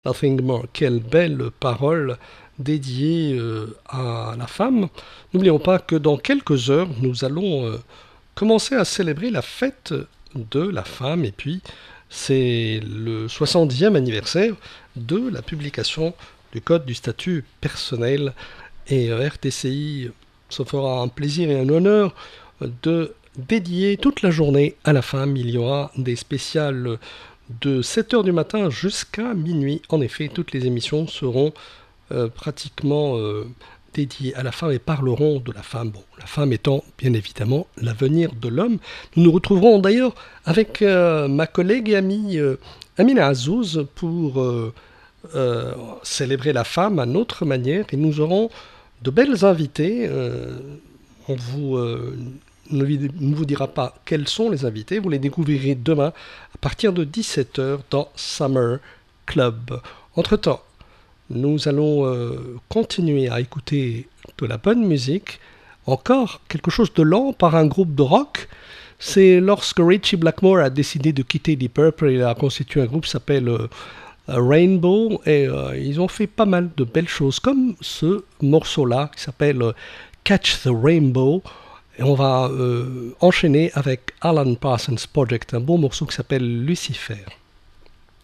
Nothing more. Quelle belle parole dédiée à la femme. N'oublions pas que dans quelques heures, nous allons commencer à célébrer la fête de la femme. Et puis, c'est le 70e anniversaire de la publication du Code du statut personnel. Et RTCI se fera un plaisir et un honneur de dédier toute la journée à la femme. Il y aura des spéciales de 7h du matin jusqu'à minuit. En effet, toutes les émissions seront pratiquement dédiées à la femme et parleront de la femme. Bon, la femme étant bien évidemment l'avenir de l'homme. Nous nous retrouverons d'ailleurs avec ma collègue et amie Amina Azouz pour célébrer la femme à notre manière et nous aurons de belles invités. On vous ne vous dira pas quels sont les invités, vous les découvrirez demain à partir de 17h dans Summer Club. Entre-temps, nous allons continuer à écouter de la bonne musique, encore quelque chose de lent par un groupe de rock. C'est lorsque Ritchie Blackmore a décidé de quitter Deep Purple, il a constitué un groupe qui s'appelle Rainbow, et ils ont fait pas mal de belles choses, comme ce morceau-là qui s'appelle Catch the Rainbow. Et on va enchaîner avec Alan Parsons Project, un beau morceau qui s'appelle Lucifer.